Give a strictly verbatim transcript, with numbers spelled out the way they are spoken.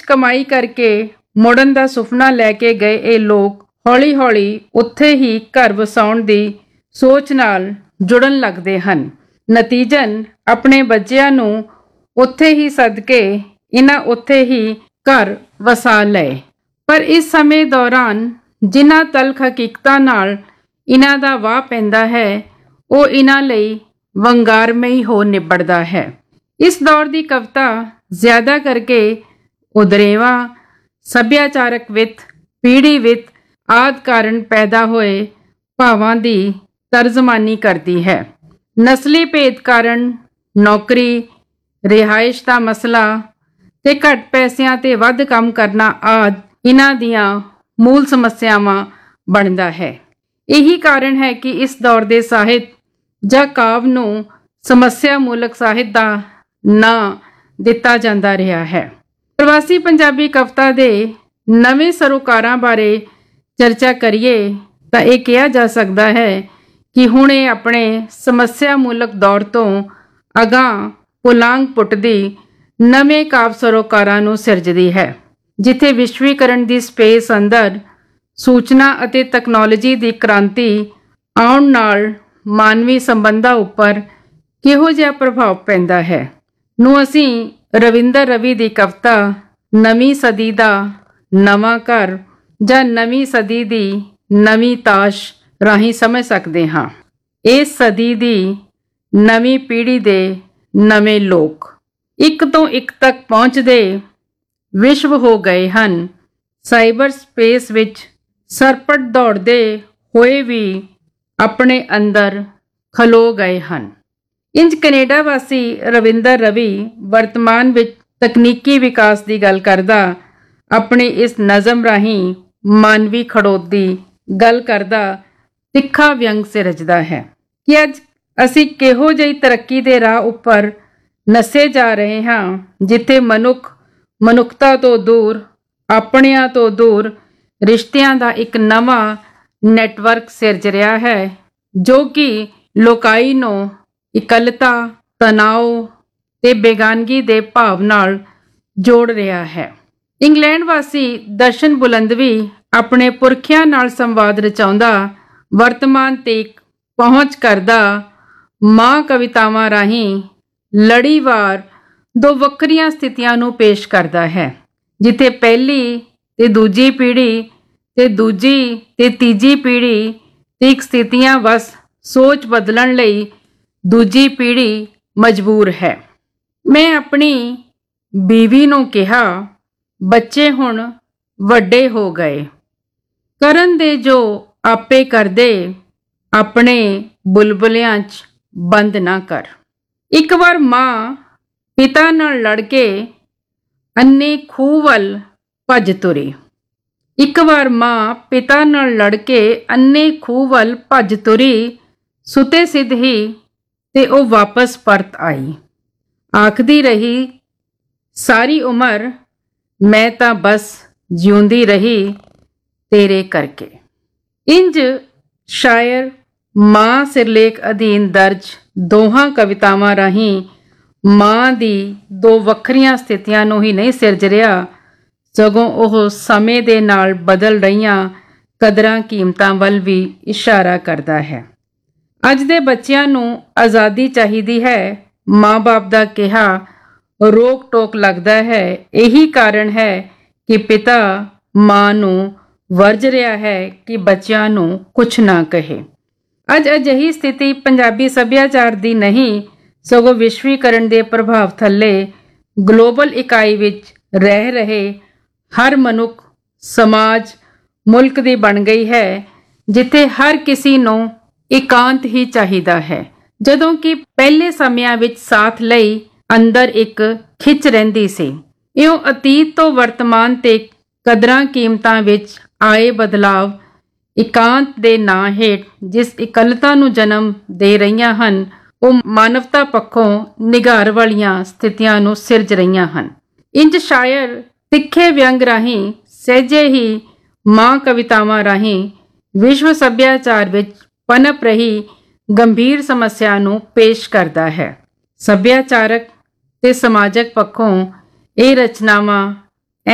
ਕਮਾਈ ਕਰਕੇ ਮੁੜਨ ਦਾ ਸੁਪਨਾ ਲੈ ਕੇ ਗਏ ਇਹ ਲੋਕ ਹੌਲੀ ਹੌਲੀ ਉੱਥੇ ਹੀ ਘਰ ਵਸਾਉਣ ਦੀ ਸੋਚ ਨਾਲ ਜੁੜਨ ਲੱਗਦੇ ਹਨ। ਨਤੀਜਨ ਆਪਣੇ ਬੱਚਿਆਂ ਨੂੰ ਉੱਥੇ ਹੀ ਸਦਕੇ ਇਹਨਾਂ ਉੱਥੇ ਹੀ ਘਰ ਵਸਾ ਲਏ। ਪਰ ਇਸ ਸਮੇਂ ਦੌਰਾਨ ਜਿਨ੍ਹਾਂ ਤਲਖ ਹਕੀਕਤਾਂ ਨਾਲ ਇਹਨਾਂ ਦਾ ਵਾਹ ਪੈਂਦਾ ਹੈ ਉਹ ਇਹਨਾਂ ਲਈ ਵੰਗਾਰਮਈ ਹੋ ਨਿਬੜਦਾ ਹੈ। ਇਸ ਦੌਰ ਦੀ ਕਵਿਤਾ ਜ਼ਿਆਦਾ ਕਰਕੇ ਉਦਰੇਵਾ, ਸੱਭਿਆਚਾਰਕ ਵਿੱਤ, ਪੀੜ੍ਹੀ ਵਿੱਤ ਆਦਿ ਕਾਰਨ ਪੈਦਾ ਹੋਏ ਭਾਵਾਂ ਦੀ ਤਰਜਮਾਨੀ ਕਰਦੀ ਹੈ। ਨਸਲੀ ਭੇਦ ਕਾਰਨ ਨੌਕਰੀ, ਰਿਹਾਇਸ਼ ਦਾ ਮਸਲਾ ਤੇ ਘੱਟ ਪੈਸਿਆਂ ਤੇ ਵੱਧ ਕੰਮ ਕਰਨਾ ਆਦਿ ਇਹਨਾਂ ਦੀਆਂ ਮੂਲ ਸਮੱਸਿਆਵਾਂ ਬਣਦਾ ਹੈ। ਇਹੀ ਕਾਰਨ ਹੈ ਕਿ ਇਸ ਦੌਰ ਦੇ ਸਾਹਿਤ ਜਾਂ ਕਾਵਿ ਨੂੰ ਸਮੱਸਿਆ ਮੂਲਕ ਸਾਹਿਤ ਦਾ ਨਾਂ ਦਿੱਤਾ ਜਾਂਦਾ ਰਿਹਾ ਹੈ। ਪ੍ਰਵਾਸੀ ਪੰਜਾਬੀ ਕਵਿਤਾ ਦੇ ਨਵੇਂ ਸਰੋਕਾਰਾਂ ਬਾਰੇ ਚਰਚਾ ਕਰੀਏ ਤਾਂ ਇਹ ਕਿਹਾ ਜਾ ਸਕਦਾ ਹੈ ਕਿ ਹੁਣ ਇਹ ਆਪਣੇ ਸਮੱਸਿਆ ਮੂਲਕ ਦੌਰ ਤੋਂ ਅਗਾਂਹ ਪੁਲਾਂਘ ਪੁੱਟਦੀ ਨਵੇਂ ਕਾਵਿ ਸਰੋਕਾਰਾਂ ਨੂੰ ਸਿਰਜਦੀ ਹੈ, ਜਿੱਥੇ ਵਿਸ਼ਵੀਕਰਨ ਦੀ ਸਪੇਸ ਅੰਦਰ ਸੂਚਨਾ ਅਤੇ ਤਕਨਾਲੋਜੀ ਦੀ ਕ੍ਰਾਂਤੀ ਆਉਣ ਨਾਲ ਮਾਨਵੀ ਸੰਬੰਧਾਂ ਉੱਪਰ ਕਿਹੋ ਜਿਹਾ ਪ੍ਰਭਾਵ ਪੈਂਦਾ ਹੈ ਨੂੰ ਅਸੀਂ ਰਵਿੰਦਰ ਰਵੀ ਦੀ ਕਵਿਤਾ ਨਵੀਂ ਸਦੀ ਦਾ ਨਵਾਂ ਘਰ ਜਾਂ ਨਵੀਂ ਸਦੀ ਦੀ ਨਵੀਂ ਤਾਸ਼ ਰਾਹੀਂ ਸਮਝ ਸਕਦੇ ਹਾਂ। ਇਸ ਸਦੀ ਦੀ ਨਵੀਂ ਪੀੜ੍ਹੀ ਦੇ ਨਵੇਂ ਲੋਕ ਇੱਕ ਤੋਂ ਇੱਕ ਤੱਕ ਪਹੁੰਚਦੇ ਵਿਸ਼ਵ ਹੋ ਗਏ ਹਨ। ਸਾਈਬਰ ਸਪੇਸ ਵਿੱਚ ਸਰਪਟ ਦੌੜਦੇ ਹੋਏ ਵੀ ਆਪਣੇ ਅੰਦਰ ਖਲੋ ਗਏ ਹਨ। ਇੰਜ ਕੈਨੇਡਾ ਵਾਸੀ ਰਵਿੰਦਰ ਰਵੀ ਵਰਤਮਾਨ ਵਿੱਚ ਤਕਨੀਕੀ ਵਿਕਾਸ ਦੀ ਗੱਲ ਕਰਦਾ ਆਪਣੀ ਇਸ ਨਜ਼ਮ ਰਾਹੀਂ ਮਾਨਵੀ ਖੜੋਤ ਦੀ ਗੱਲ ਕਰਦਾ ਤਿੱਖਾ ਵਿਅੰਗ ਸਿਰਜਦਾ ਹੈ ਕਿ ਅੱਜ ਅਸੀਂ ਕਿਹੋ ਜਿਹੀ ਤਰੱਕੀ ਦੇ ਰਾਹ ਉੱਪਰ ਨੱਸੇ ਜਾ ਰਹੇ ਹਾਂ, ਜਿੱਥੇ ਮਨੁੱਖ ਮਨੁੱਖਤਾ ਤੋਂ ਦੂਰ, ਆਪਣਿਆਂ ਤੋਂ ਦੂਰ ਰਿਸ਼ਤਿਆਂ ਦਾ ਇੱਕ ਨਵਾਂ ਨੈਟਵਰਕ ਸਿਰਜ ਰਿਹਾ ਹੈ, ਜੋ ਕਿ ਲੋਕਾਈ ਨੂੰ ਇਕੱਲਤਾ, ਤਣਾਅ ਤੇ ਬੇਗਾਨਗੀ ਦੇ ਭਾਵ ਨਾਲ ਜੋੜ ਰਿਹਾ ਹੈ। ਇੰਗਲੈਂਡ ਵਾਸੀ ਦਰਸ਼ਨ ਬੁਲੰਦਵੀ ਆਪਣੇ ਪੁਰਖਿਆਂ ਨਾਲ ਸੰਵਾਦ ਰਚਾਉਂਦਾ ਵਰਤਮਾਨ ਤੀਕ ਪਹੁੰਚ ਕਰਦਾ ਮਾਂ ਕਵਿਤਾਵਾਂ ਰਾਹੀਂ ਲੜੀਵਾਰ ਦੋ ਵੱਖਰੀਆਂ ਸਥਿਤੀਆਂ ਨੂੰ ਪੇਸ਼ ਕਰਦਾ ਹੈ, ਜਿੱਥੇ ਪਹਿਲੀ ਤੇ ਦੂਜੀ ਪੀੜ੍ਹੀ ਤੇ ਦੂਜੀ ਤੇ ਤੀਜੀ ਪੀੜ੍ਹੀ ਤੀਕ ਸਥਿਤੀਆਂ ਵਸ ਸੋਚ ਬਦਲਣ ਲਈ ਦੂਜੀ ਪੀੜ੍ਹੀ ਮਜਬੂਰ ਹੈ। ਮੈਂ ਆਪਣੀ ਬੀਵੀ ਨੂੰ ਕਿਹਾ, ਬੱਚੇ ਹੁਣ ਵੱਡੇ ਹੋ ਗਏ, ਕਰਨ ਦੇ ਜੋ ਆਪੇ ਕਰਦੇ, ਆਪਣੇ ਬੁਲਬੁਲਿਆਂ 'ਚ ਬੰਦ ਨਾ ਕਰ। ਇੱਕ ਵਾਰ ਮਾਂ ਪਿਤਾ ਨਾਲ ਲੜ ਕੇ ਅੰਨੇ ਖੂਹ ਵੱਲ ਭੱਜ ਤੁਰੀ। ਇੱਕ ਵਾਰ ਮਾਂ ਪਿਤਾ ਨਾਲ ਲੜ ਕੇ ਅੰਨੇ ਖੂਹ ਵੱਲ ਭੱਜ ਤੁਰੀ, ਸੁਤੇ ਸਿੱਧ ਹੀ ਤੇ ਉਹ ਵਾਪਸ ਪਰਤ ਆਈ। ਆਖਦੀ ਰਹੀ, ਸਾਰੀ ਉਮਰ ਮੈਂ ਤਾਂ ਬਸ ਜਿਉਂਦੀ ਰਹੀ ਤੇਰੇ ਕਰਕੇ। ਇੰਜ ਸ਼ਾਇਰ ਮਾਂ ਸਿਰਲੇਖ ਅਧੀਨ ਦਰਜ ਦੋਹਾਂ ਕਵਿਤਾਵਾਂ ਰਾਹੀਂ ਮਾਂ ਦੀ ਦੋ ਵੱਖਰੀਆਂ ਸਥਿਤੀਆਂ ਨੂੰ ਹੀ ਨਹੀਂ ਸਿਰਜ ਰਿਹਾ, ਸਗੋਂ ਉਹ ਸਮੇਂ ਦੇ ਨਾਲ ਬਦਲ ਰਹੀਆਂ ਕਦਰਾਂ ਕੀਮਤਾਂ ਵੱਲ ਵੀ ਇਸ਼ਾਰਾ ਕਰਦਾ ਹੈ। ਅੱਜ ਦੇ ਬੱਚਿਆਂ ਨੂੰ ਆਜ਼ਾਦੀ ਚਾਹੀਦੀ ਹੈ, ਮਾਂ-ਬਾਪ ਦਾ ਕਿਹਾ ਰੋਕ ਟੋਕ ਲੱਗਦਾ ਹੈ। ਇਹੀ ਕਾਰਨ ਹੈ ਕਿ ਪਿਤਾ ਮਾਂ ਨੂੰ ਵਰਜ ਰਿਹਾ ਹੈ ਕਿ ਬੱਚਿਆਂ ਨੂੰ ਕੁਛ ਨਾ ਕਹੇ। ਅੱਜ ਅਜਿਹੀ ਸਥਿਤੀ ਪੰਜਾਬੀ ਸੱਭਿਆਚਾਰ ਦੀ ਨਹੀਂ, ਸਗੋਂ ਵਿਸ਼ਵੀਕਰਨ ਦੇ ਪ੍ਰਭਾਵ ਥੱਲੇ ਗਲੋਬਲ ਇਕਾਈ ਵਿੱਚ ਰਹਿ ਰਹੇ ਹਰ ਮਨੁੱਖ, ਸਮਾਜ, ਮੁਲਕ ਦੀ ਬਣ ਗਈ ਹੈ, ਜਿੱਥੇ ਹਰ ਕਿਸੇ ਨੂੰ ਇਕਾਂਤ ਹੀ ਚਾਹੀਦਾ ਹੈ, ਜਦੋਂ ਕਿ ਪਹਿਲੇ ਸਮਿਆਂ ਵਿੱਚ ਸਾਥ ਲਈ ਅੰਦਰ ਇੱਕ ਖਿੱਚ ਰਹਿੰਦੀ ਸੀ। ਇਉਂ ਅਤੀਤ ਤੋਂ ਵਰਤਮਾਨ ਤੇ ਕਦਰਾਂ ਕੀਮਤਾਂ ਵਿੱਚ ਆਏ ਬਦਲਾਵ ਇਕਾਂਤ ਦੇ ਨਾਂ ਹੇਠ ਜਿਸ ਇਕੱਲਤਾ ਨੂੰ ਜਨਮ ਦੇ ਰਹੀਆਂ ਹਨ, ਉਹ ਮਾਨਵਤਾ ਪੱਖੋਂ ਨਿਘਾਰ ਵਾਲੀਆਂ ਸਥਿਤੀਆਂ ਨੂੰ ਸਿਰਜ ਰਹੀਆਂ ਹਨ। ਇੰਜ ਸ਼ਾਇਰ ਤਿੱਖੇ ਵਿਅੰਗ ਰਾਹੀਂ, ਸਹਿਜੇ ਹੀ ਮਾਂ ਕਵਿਤਾਵਾਂ ਰਾਹੀਂ ਵਿਸ਼ਵ ਸੱਭਿਆਚਾਰ ਵਿੱਚ ਪਨਪ ਰਹੀ ਗੰਭੀਰ ਸਮੱਸਿਆ ਨੂੰ ਪੇਸ਼ ਕਰਦਾ ਹੈ। ਸੱਭਿਆਚਾਰਕ ਤੇ ਸਮਾਜਕ ਪੱਖੋਂ ਇਹ ਰਚਨਾਵਾਂ